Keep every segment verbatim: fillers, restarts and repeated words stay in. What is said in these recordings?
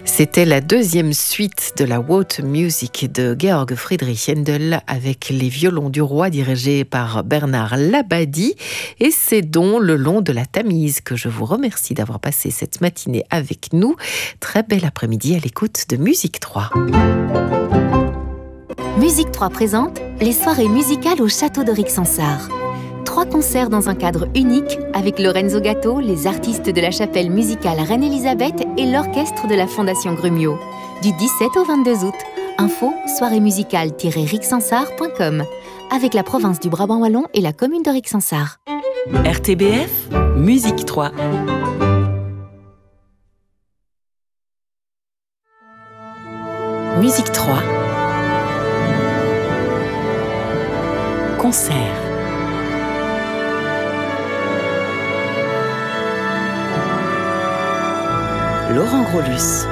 C'était la deuxième suite de la Waltz Music de Georg Friedrich Händel avec les violons du roi dirigés par Bernard Labadie. Et c'est donc le long de la Tamise que je vous remercie d'avoir passé cette matinée avec nous. Très bel après-midi à l'écoute de Musique trois. Musique trois présente les soirées musicales au château de Rixensart. Trois concerts dans un cadre unique avec Lorenzo Gatto, les artistes de la chapelle musicale Reine-Élisabeth et l'orchestre de la Fondation Grumio. Du dix-sept au vingt-deux août. Info soirée musicale tiret rixensart point com avec la province du Brabant Wallon et la commune de Rixensart. R T B F, Musique trois. Musique trois. Concert. Laurent Grolus.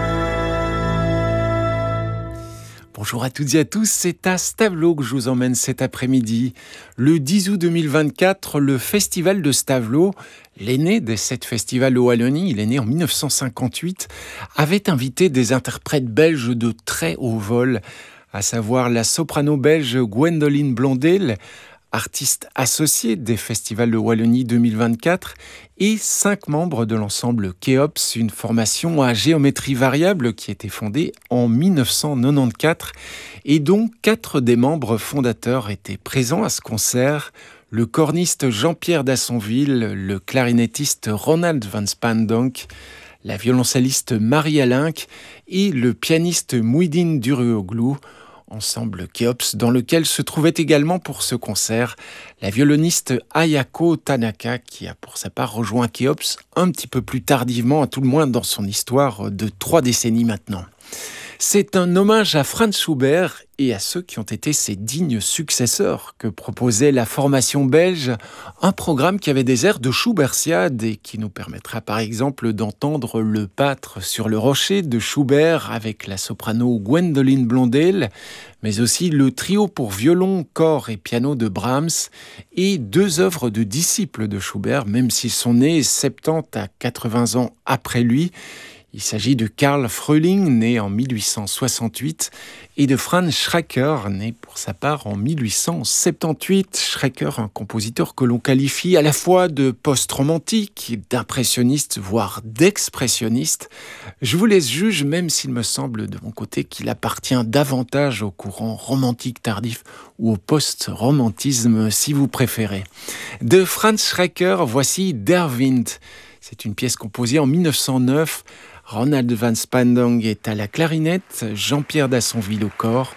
Bonjour à toutes et à tous, c'est à Stavelot que je vous emmène cet après-midi. Le dix août deux mille vingt-quatre, le festival de Stavelot, l'aîné des sept festivals de Wallonie, il est né en dix-neuf cent cinquante-huit, avait invité des interprètes belges de très haut vol, à savoir la soprano belge Gwendoline Blondel, artiste associé des festivals de Wallonie deux mille vingt-quatre, et cinq membres de l'ensemble Kéops, une formation à géométrie variable qui a été fondée en dix-neuf cent quatre-vingt-quatorze et dont quatre des membres fondateurs étaient présents à ce concert. Le corniste Jean-Pierre Dassonville, le clarinettiste Ronald van Spandonk, la violoncelliste Marie Alinck et le pianiste Mouhidine Duruoglou, ensemble Kéops, dans lequel se trouvait également pour ce concert la violoniste Ayako Tanaka, qui a pour sa part rejoint Kéops un petit peu plus tardivement, à tout le moins dans son histoire de trois décennies maintenant. C'est un hommage à Franz Schubert et à ceux qui ont été ses dignes successeurs que proposait la formation belge, un programme qui avait des airs de Schubertiade et qui nous permettra par exemple d'entendre Le Pâtre sur le rocher de Schubert avec la soprano Gwendoline Blondel, mais aussi le trio pour violon, cor et piano de Brahms et deux œuvres de disciples de Schubert, même s'ils sont nés soixante-dix à quatre-vingts ans après lui. Il s'agit de Karl Fröhling, né en dix-huit cent soixante-huit, et de Franz Schreker, né pour sa part en dix-huit cent soixante-dix-huit. Schreker, un compositeur que l'on qualifie à la fois de post-romantique, d'impressionniste, voire d'expressionniste. Je vous laisse juge, même s'il me semble de mon côté qu'il appartient davantage au courant romantique tardif ou au post-romantisme, si vous préférez. De Franz Schreker, voici Der Wind. C'est une pièce composée en dix-neuf cent neuf. Ronald van Spandonk est à la clarinette, Jean-Pierre Dassonville au cor,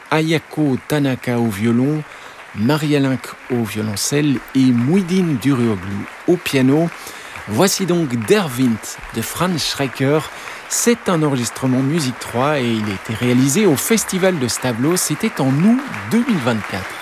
Ayako Tanaka au violon, Marie Alinck au violoncelle et Mouhidine Duruoglou au piano. Voici donc Der Wind de Franz Schreker. C'est un enregistrement Musique trois et il a été réalisé au Festival de Stavelot. C'était en août deux mille vingt-quatre.